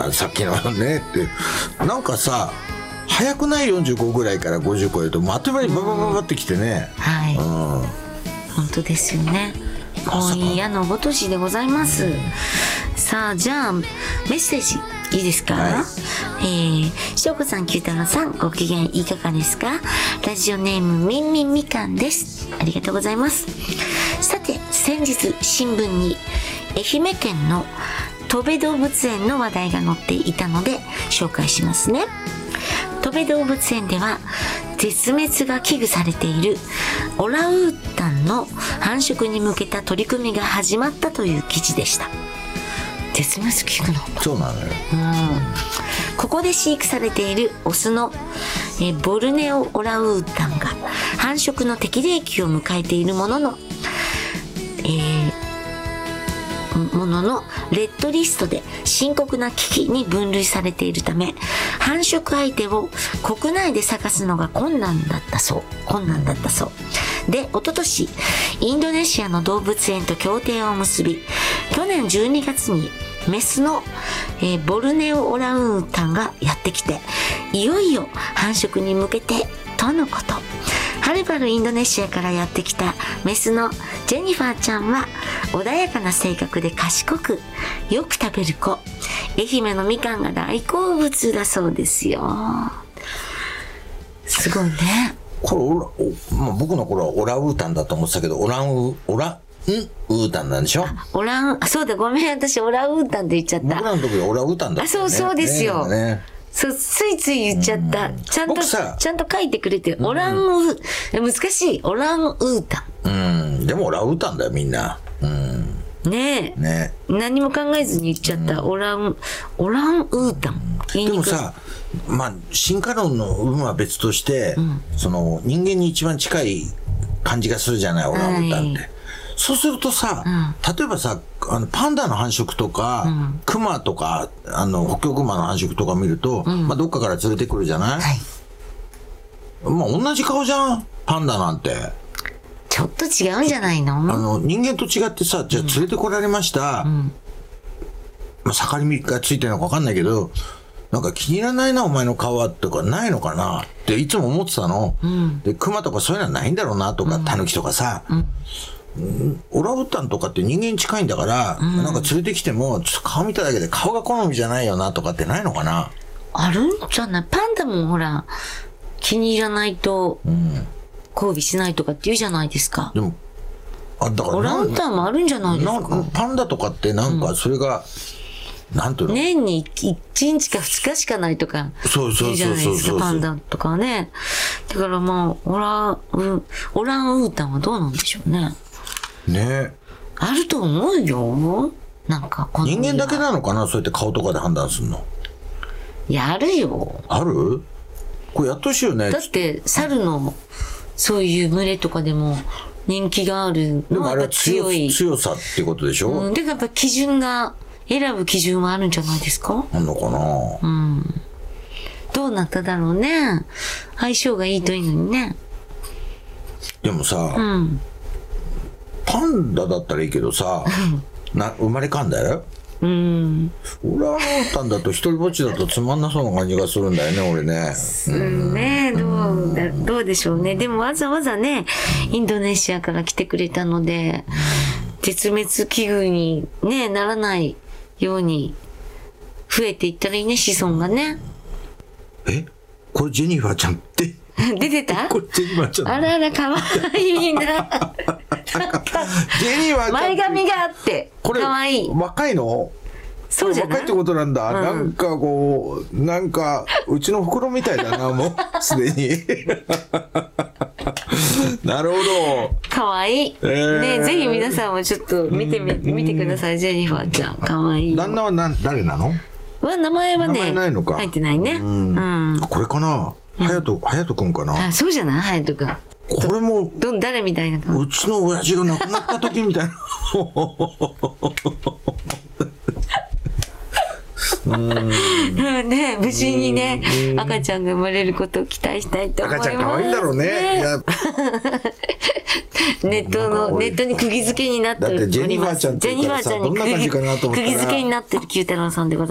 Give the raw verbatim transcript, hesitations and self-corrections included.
なさっきのねってなんかさ早くないよんじゅうごぐらいからごじゅう超えるともうあっという間にババババってきてね、 はい、 うん、 本当ですよね。今夜のごとしでございます。さあじゃあメッセージいいですか、はい、えー、しょうこさん、きゅうたろうさん、ご機嫌いかがですか。ラジオネームみんみんみかんです。ありがとうございます。さて先日新聞に愛媛県のとべ動物園の話題が載っていたので紹介しますね。とべ動物園では絶滅が危惧されているオランウータンの繁殖に向けた取り組みが始まったという記事でした。絶滅危惧なんだ。 そうなのよ、 うん、ここで飼育されているオスのえボルネオオランウータンが繁殖の適齢期を迎えているものの、えー、もののレッドリストで深刻な危機に分類されているため繁殖相手を国内で探すのが困難だったそう困難だったそうで、一昨年インドネシアの動物園と協定を結び、去年じゅうにがつにメスの、えー、ボルネオオランウータンがやってきて、いよいよ繁殖に向けてとのこと。はるばるインドネシアからやってきたメスのジェニファーちゃんは穏やかな性格で賢くよく食べる子。愛媛のみかんが大好物だそうですよ。すごいね。 これオラお、まあ、僕の頃はオラウータンだと思ってたけど、オランウオランウータンなんでしょ。 オラン、あ、そうだ、ごめん、私オラウータンって言っちゃった。 僕らの時はオラウータンだったよね。 あ、そうそうですよ、 ねね、 そうついつい言っちゃった、うん、ちゃんとちゃんと書いてくれて、オランウー、うん、難しい、オランウータン。うん、でもオラウータンだよみんな。うん、 ねえ、 ね、 何も考えずに言っちゃった、うん、オランオランウータン。 でもさ、まあ進化論の有無は別として、うん、その人間に一番近い感じがするじゃない、オランウータンって、はい、そうするとさ、うん、例えばさ、あのパンダの繁殖とか、うん、クマとか、あのホッキョクマの繁殖とか見ると、うん、まあどっかから連れてくるじゃない、はい、まあ同じ顔じゃん、パンダなんて。 ちょっと違うんじゃないの？ あの人間と違ってさ、じゃあ連れてこられました、うん、まあ盛り身がついてるのか分かんないけど、なんか気に入らないなお前の顔はとかないのかなっていつも思ってたの、うん、でクマとかそういうのはないんだろうなとか、タヌキとかさ、うんうん、オランウータンとかって人間に近いんだから、うん、なんか連れてきてもちょっと顔見ただけで顔が好みじゃないよなとかってないのかな。 あるんじゃない？パンダもほら気に入らないと交尾しないとかって言うじゃないですか。 でもあだからオランウータンもあるんじゃないですか。 パンダとかってなんかそれが、うん、なんていうの、 年にいちにちかふつかしかないとか言うじゃないですか、パンダとかね。だからまあオランオランウータンはどうなんでしょうね。 ね、 あると思うよ。なんかこの人間だけなのかな、そうやって顔とかで判断するの。 やるよ。 ある？これやってほしいよね。 だって猿のそういう群れとかでも人気があるのは強い。 強さってことでしょ。 うん、でやっぱ基準が選ぶ基準はあるんじゃないですか。 あんのかな。 うん。どうなっただろうね。相性がいいといいのにね。 でもさ、うん、パンダだったらいいけどさ、な生まれかんだよ。うん。オランウータンだと一人ぼっちだとつまんなそうな感じがするんだよね、俺ね。 うんね、どうだ、どうでしょうね。でもわざわざね、インドネシアから来てくれたので、絶滅危惧に、ね、ならないように増えていったらいいね、子孫がね。 え、これジェニファーちゃんって出てた？ これジェニファーちゃん。 あらあら、かわいいな。なんかジェニファーちゃん。 前髪があって、かわいい。 若いの？ そうじゃない？ 若いってことなんだ。うん、なんかこう、なんか、うちの袋みたいだな、もう、すでに。なるほど。 かわいい。えー、ね、ぜひ皆さんもちょっと見てみ、見てください、ジェニファーちゃん。かわいい。 旦那はな誰なの？ は名前はね、 名前ないのか。 入ってないね。うん。 うん、これかな？はやと、はやとくんかな？ あ、そうじゃない？はやとくん。 これも、 ど、誰みたいなうちの親父が亡くなった時みたいな。 うんね、無事にね、赤ちゃんが生まれることを期待したいと思います。 赤ちゃん可愛いんだろうね。ね、いやネットの、ネットに釘付けになっております。 だってジェニファーちゃんって言ったらさ、どんな感じかなと思ったら。 釘付けになってる九太郎さんでございます。